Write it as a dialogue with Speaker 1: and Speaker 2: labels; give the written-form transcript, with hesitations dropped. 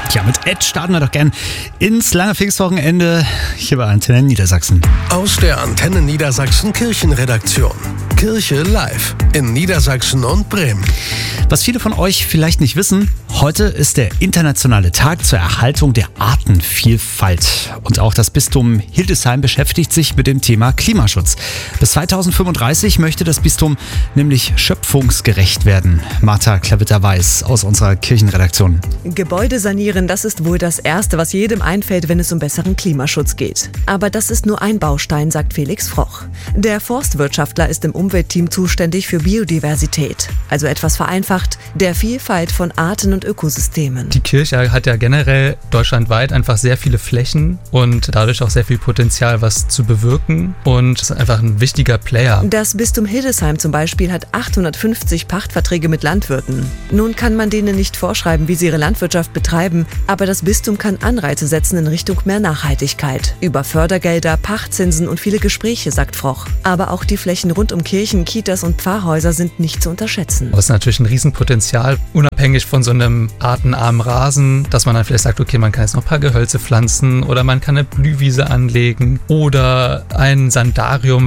Speaker 1: Ja, mit Ed starten wir doch gern ins lange Pfingstwochenende hier bei Antenne Niedersachsen.
Speaker 2: Aus der Antenne Niedersachsen Kirchenredaktion. Kirche live in Niedersachsen und Bremen.
Speaker 1: Was viele von euch vielleicht nicht wissen, heute ist der internationale Tag zur Erhaltung der Artenvielfalt. Und auch das Bistum Hildesheim beschäftigt sich mit dem Thema Klimaschutz. Bis 2035 möchte das Bistum nämlich schöpfungsgerecht werden. Martha Klavitter-Weiß aus unserer Kirchenredaktion.
Speaker 3: Gebäude sanieren, das ist wohl das Erste, was jedem einfällt, wenn es um besseren Klimaschutz geht. Aber das ist nur ein Baustein, sagt Felix Froch. Der Forstwirtschaftler ist im Umweltteam zuständig für Biodiversität. Also etwas vereinfacht, der Vielfalt von Arten und Ökosystemen.
Speaker 4: Die Kirche hat ja generell deutschlandweit einfach sehr viele Flächen und dadurch auch sehr viel Potenzial, was zu bewirken, und ist einfach ein wichtiger Player.
Speaker 3: Das Bistum Hildesheim zum Beispiel hat 850 Pachtverträge mit Landwirten. Nun kann man denen nicht vorschreiben, wie sie ihre Landwirtschaft betreiben, aber das Bistum kann Anreize setzen in Richtung mehr Nachhaltigkeit. Über Fördergelder, Pachtzinsen und viele Gespräche, sagt Froch. Aber auch die Flächen rund um Kirchen, Kitas und Pfarrhäuser sind nicht zu unterschätzen.
Speaker 4: Das ist natürlich ein Riesenpotenzial, unabhängig von so einem artenarmen Rasen, dass man dann vielleicht sagt, okay, man kann jetzt noch ein paar Gehölze pflanzen oder man kann eine Blühwiese anlegen oder ein Sandarium,